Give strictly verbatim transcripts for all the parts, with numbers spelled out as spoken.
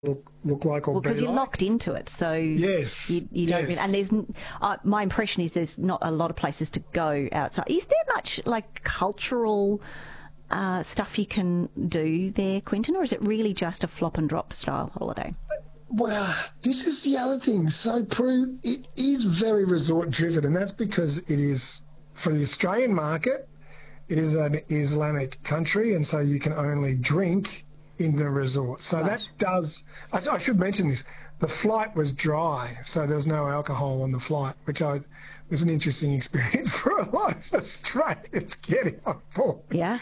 look, look like or well, be because you're like. locked into it, so yes, you, you don't. yes. Really, and there's, uh, my impression is there's not a lot of places to go outside. Is there much like cultural uh, stuff you can do there, Quentin, or is it really just a flop and drop style holiday? Well, this is the other thing. So, Prue, it is very resort driven, and that's because it is, for the Australian market, it is an Islamic country, and so you can only drink in the resort. So right. that does, I, I should mention this, the flight was dry, so there's no alcohol on the flight, which I was an interesting experience for a lot of Australians getting on board. Yeah.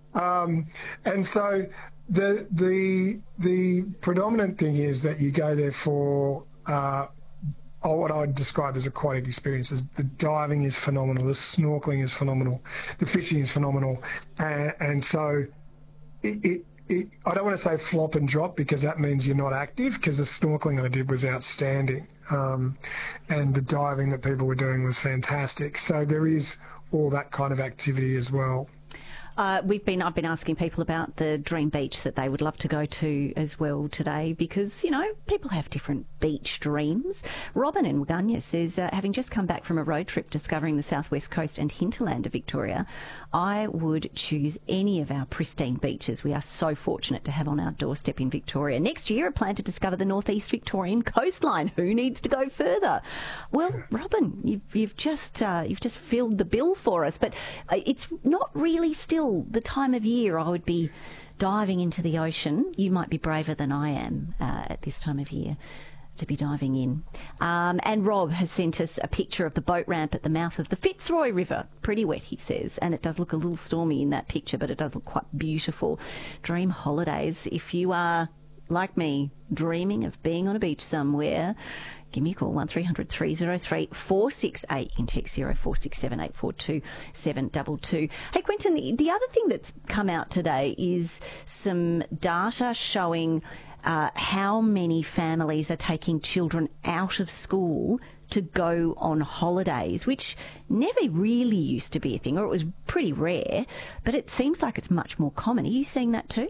Um, and so the the the predominant thing is that you go there for uh, what I would describe as aquatic experiences. The diving is phenomenal, the snorkeling is phenomenal, the fishing is phenomenal, and, and so it, it, it. I don't want to say flop and drop because that means you're not active. Because the snorkeling I did was outstanding, um, and the diving that people were doing was fantastic. So there is all that kind of activity as well. Uh, we've been, I've been asking people about the dream beach that they would love to go to as well today because, you know, people have different beach dreams. Robin in Waganya says, uh, having just come back from a road trip discovering the southwest coast and hinterland of Victoria, I would choose any of our pristine beaches we are so fortunate to have on our doorstep in Victoria. Next year, I plan to discover the northeast Victorian coastline. Who needs to go further? Well, Robin, you've, you've just uh, you've just filled the bill for us, but it's not really still the time of year I would be diving into the ocean. You might be braver than I am uh, at this time of year to be diving in. Um, and Rob has sent us a picture of the boat ramp at the mouth of the Fitzroy River. Pretty wet, he says, and it does look a little stormy in that picture, but it does look quite beautiful. Dream holidays. If you are, like me, dreaming of being on a beach somewhere, give me a call, one three hundred three oh three four six eight. You can text zero four six seven eight four two seven two two. Hey, Quentin, the, the other thing that's come out today is some data showing uh, how many families are taking children out of school to go on holidays, which never really used to be a thing, or it was pretty rare, but it seems like it's much more common. Are you seeing that too?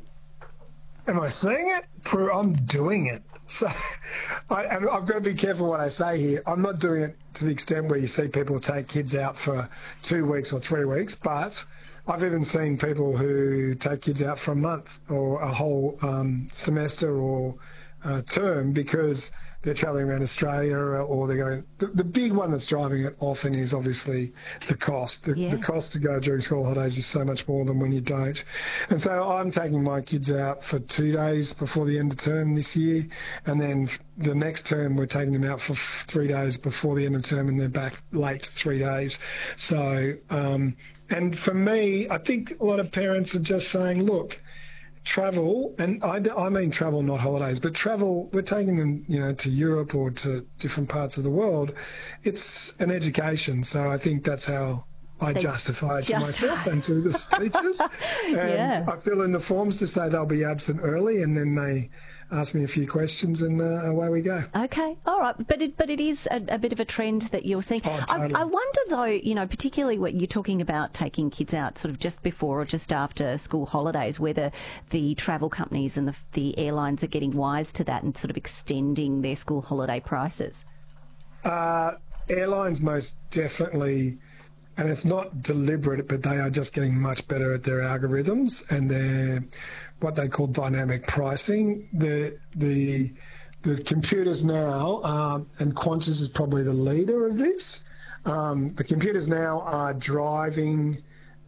Am I seeing it? Prue, I'm doing it. So I, and I've got to be careful what I say here. I'm not doing it to the extent where you see people take kids out for two weeks or three weeks, but I've even seen people who take kids out for a month or a whole um, semester or uh, term because they're travelling around Australia or they're going... The, the big one that's driving it often is obviously the cost. The, yeah. the cost to go during school holidays is so much more than when you don't. And so I'm taking my kids out for two days before the end of term this year, and then the next term we're taking them out for three days before the end of term, and they're back late three days. So, um, and for me, I think a lot of parents are just saying, look, travel, and I, I mean travel, not holidays, but travel, we're taking them, you know, to Europe or to different parts of the world. It's an education. So I think that's how I they justify it to justify. myself and to the teachers. And yeah. I fill in the forms to say they'll be absent early, and then they ask me a few questions, and uh, away we go. Okay, all right, but it but it is a, a bit of a trend that you're seeing. Oh, totally. I, I wonder though, you know, particularly what you're talking about taking kids out sort of just before or just after school holidays, whether the travel companies and the, the airlines are getting wise to that and sort of extending their school holiday prices. Uh, airlines most definitely. And it's not deliberate, but they are just getting much better at their algorithms and their what they call dynamic pricing. The the the computers now, um, and Qantas is probably the leader of this. Um, the computers now are driving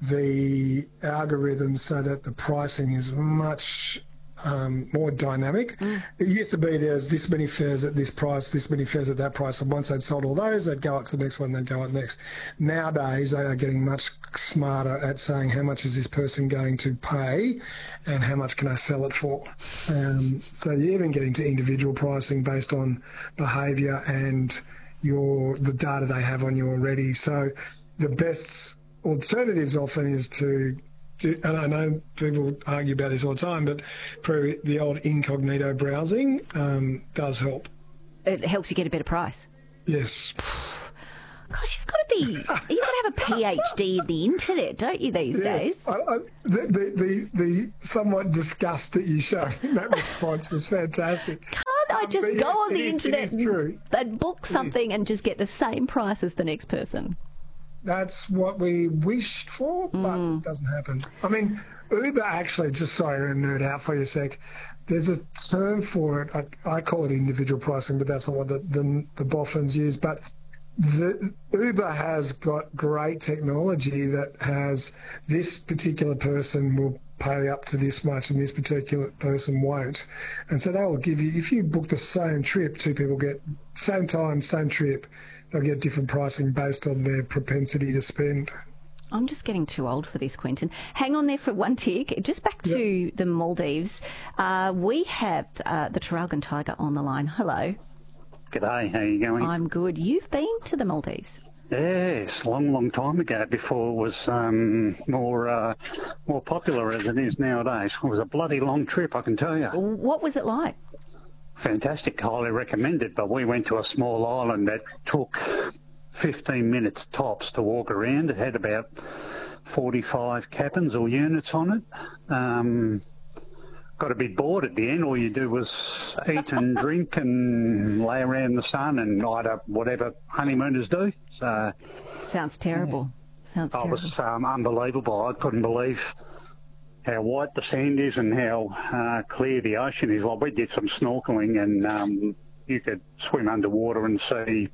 the algorithms so that the pricing is much Um, more dynamic. Mm. It used to be there's this many fares at this price, this many fares at that price, and once they'd sold all those, they'd go up to the next one, they'd go up next. Nowadays, they are getting much smarter at saying how much is this person going to pay and how much can I sell it for. Um, so you're even getting to individual pricing based on behaviour and your the data they have on you already. So the best alternatives often is to and I know people argue about this all the time, but the old incognito browsing um, does help. It helps you get a better price. Yes. Gosh, you've got to be, you've got to have a PhD in the internet, don't you, these Yes, days? I, I, the, the, the, the somewhat disgust that you showed in that response was fantastic. Can't I Um, just but go yes, on it the is- it internet is true. and book something and just get the same price as the next person? That's what we wished for, but Mm. it doesn't happen. I mean, Uber actually, just sorry, I'm going to nerd out for you a sec. There's a term for it. I, I call it individual pricing, but that's not what the, the, the boffins use. But the, Uber has got great technology that has this particular person will pay up to this much and this particular person won't. And so they'll give you, if you book the same trip, two people get same time, same trip, they'll get different pricing based on their propensity to spend. I'm just getting too old for this, Quentin. Hang on there for one tick. Just back to yep. the Maldives. Uh, we have uh, the Traralgon Tiger on the line. Hello. G'day, how you going? I'm good. You've been to the Maldives? Yes, long, long time ago, before it was um, more uh, more popular as it is nowadays. It was a bloody long trip, I can tell you. What was it like? Fantastic, highly recommended, but we went to a small island that took fifteen minutes tops to walk around. It had about forty-five cabins or units on it. Um, got a bit bored at the end. All you do was eat and drink and lay around in the sun and either whatever honeymooners do. So, Sounds terrible. Yeah. Sounds terrible. It was um, unbelievable. I couldn't believe how white the sand is and how uh, clear the ocean is. Like, we did some snorkeling and um, you could swim underwater and see,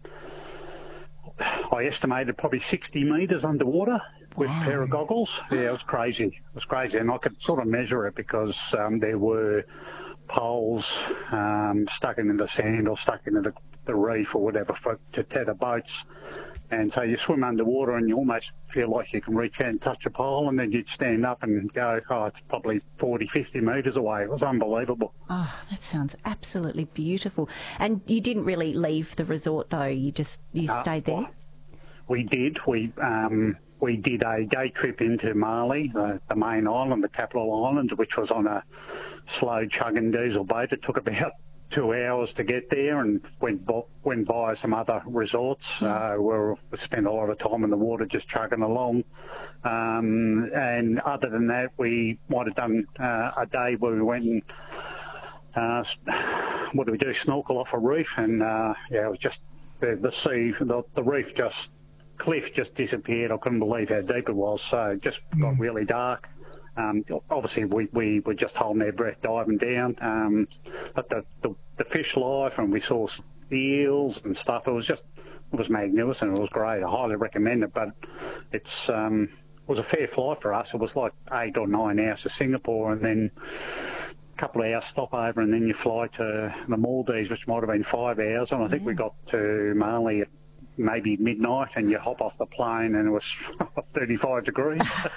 I estimated probably sixty metres underwater with wow. a pair of goggles. Yeah, it was crazy. It was crazy. And I could sort of measure it because um, there were poles um, stuck into the sand or stuck into the, the reef or whatever for, to tether boats. And so you swim underwater and you almost feel like you can reach out and touch a pole, and then you'd stand up and go, oh, it's probably forty, fifty metres away. It was unbelievable. Oh, that sounds absolutely beautiful. And you didn't really leave the resort, though? You just you uh, stayed there? We did. We um, we did a day trip into Mali, the, the main island, the capital island, which was on a slow chugging diesel boat. It took about two hours to get there, and went by, went by some other resorts mm. uh, where we spent a lot of time in the water just chugging along. Um, and other than that, we might have done uh, a day where we went and uh, what do we do? Snorkel off a reef, and uh, yeah, it was just the, the sea, the, the reef just cliff just disappeared. I couldn't believe how deep it was. So it just mm. got really dark. Um, obviously, we, we were just holding our breath diving down, um, but the, the, the fish life, and we saw eels and stuff. It was just, it was magnificent. It was great. I highly recommend it, but it's um, it was a fair flight for us. It was like eight or nine hours to Singapore, and then a couple of hours stopover, and then you fly to the Maldives, which might have been five hours. And I think yeah. we got to Mali at maybe midnight, and you hop off the plane and it was thirty-five degrees.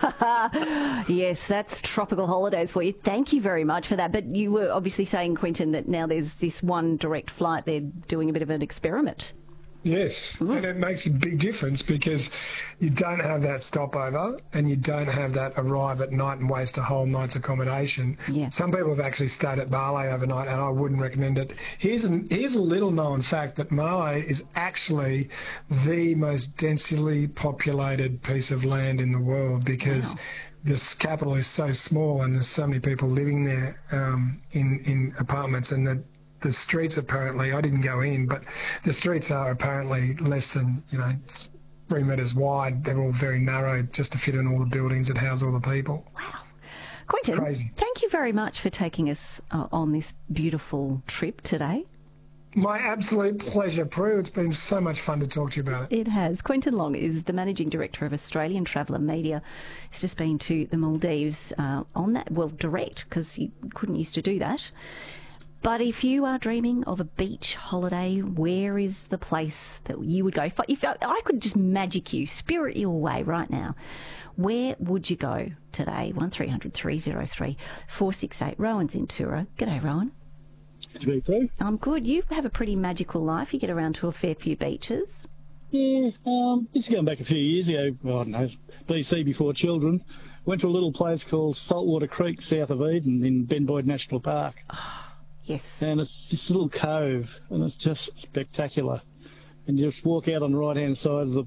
Yes, that's tropical holidays for you. Thank you very much for that. But you were obviously saying, Quentin, that now there's this one direct flight. They're doing a bit of an experiment. Yes, mm. and it makes a big difference because you don't have that stopover and you don't have that arrive at night and waste a whole night's accommodation. Yeah. Some people have actually stayed at Mali overnight, and I wouldn't recommend it. Here's, an, here's a little known fact that Mali is actually the most densely populated piece of land in the world because wow. this capital is so small and there's so many people living there um, in, in apartments, and that the streets apparently, I didn't go in, but the streets are apparently less than, you know, three metres wide. They're all very narrow just to fit in all the buildings that house all the people. Wow. Quentin, crazy. Thank you very much for taking us uh, on this beautiful trip today. My absolute pleasure, Prue. It's been so much fun to talk to you about it. It has. Quentin Long is the Managing Director of Australian Traveller Media. He's just been to the Maldives uh, on that, well, direct, because you couldn't used to do that. But if you are dreaming of a beach holiday, where is the place that you would go? If I could just magic you, spirit you away right now, where would you go today? one three hundred three oh three four six eight. Rowan's in Tura. G'day, Rowan. Good to be through. I'm good. You have a pretty magical life. You get around to a fair few beaches. Yeah, um, this is going back a few years ago. Well, I don't know, B C before children. Went to a little place called Saltwater Creek, south of Eden, in Ben Boyd National Park. Oh. Yes. And it's this little cove, and it's just spectacular. And you just walk out on the right-hand side of the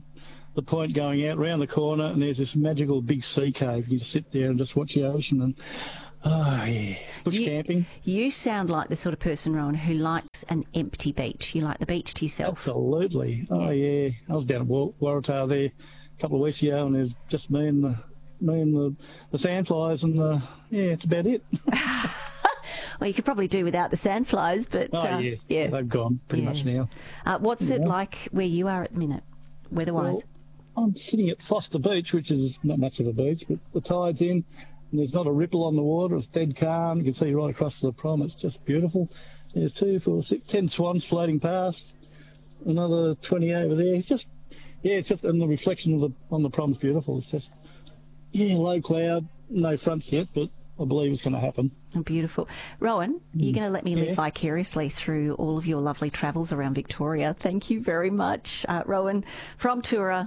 the point going out round the corner, and there's this magical big sea cave. You just sit there and just watch the ocean, and oh yeah, bush you, camping. You sound like the sort of person, Rowan, who likes an empty beach. You like the beach to yourself. Absolutely. Oh Yeah. yeah, I was down at Wa- Waratah there a couple of weeks ago, and there's just me and the me and the, the sandflies, and the yeah, it's about it. Well, you could probably do without the sandflies, but Oh uh, yeah, yeah. they've gone pretty Yeah. much now. Uh, what's it Yeah. like where you are at the minute, weather-wise? Well, I'm sitting at Foster Beach, which is not much of a beach, but the tide's in, and there's not a ripple on the water. It's dead calm. You can see right across the prom. It's just beautiful. There's two, four, six, ten swans floating past. Another twenty over there. Just yeah, it's just and the reflection of the on the prom's beautiful. It's just yeah, low cloud, no fronts yet, but I believe it's going to happen. Oh, beautiful. Rowan, you're going to let me live Yeah. vicariously through all of your lovely travels around Victoria. Thank you very much, uh, Rowan from Tura.